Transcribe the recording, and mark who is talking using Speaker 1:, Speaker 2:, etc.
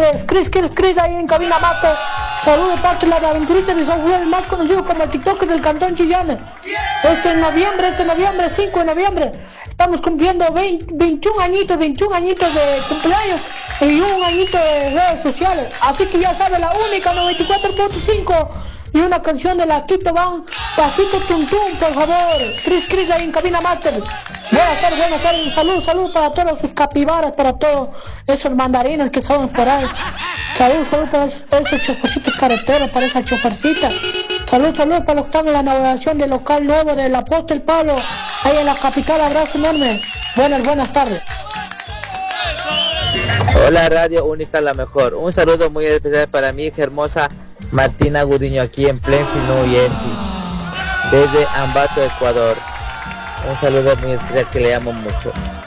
Speaker 1: tardes. Chris ahí en Cabina Mate. Saludos de parte de la aventurita de San Juan, más conocido como el TikTok del Cantón Chillán. Este noviembre, 5 de noviembre, estamos cumpliendo 21 añitos de cumpleaños y un añito de redes sociales. Así que ya sabe, la única 94.5 y una canción de la Quito Van, Pasito Tum Tum, por favor. Chris ahí en Cabina Master. Buenas tardes, salud para todos sus capibaras, para todos esos mandarinas que son por ahí. Salud para esos chofercitos carreteros, para esa chofercita. Salud para los que están en la navegación del local nuevo del Apóstol Pablo, ahí en la capital. Abrazo enorme. Buenas tardes.
Speaker 2: Hola, Radio Única, la mejor. Un saludo muy especial para mi hija hermosa Martina Gudiño, aquí en Plainfield, New Jersey, desde Ambato, Ecuador. Un saludo muy especial que le amo mucho.